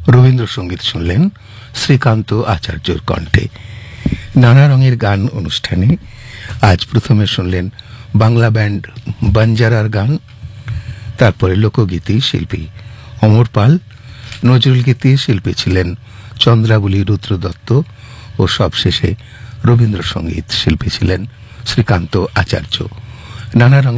রবীন্দ্রসঙ্গীত শুনলেন শ্রীকান্ত আচার্যর কণ্ঠে। নানা রঙের গান অনুষ্ঠানে আজ প্রথমে শুনলেন বাংলা ব্যান্ড বাঞ্জারার গান, তারপরে লোকগীতি শিল্পী অমর পাল, নজরুল গীতি শিল্পী ছিলেন চন্দ্রাবলী রুদ্র দত্ত ও সবশেষে রবীন্দ্রসঙ্গীত শিল্পী ছিলেন শ্রীকান্ত আচার্য। নানা রঙের